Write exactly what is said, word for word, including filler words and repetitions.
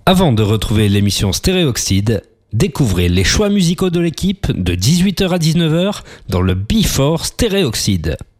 Avant de retrouver l'émission Stéréoxyde, découvrez les choix musicaux de l'équipe de dix-huit heures à dix-neuf heures dans le Before Stéréoxyde.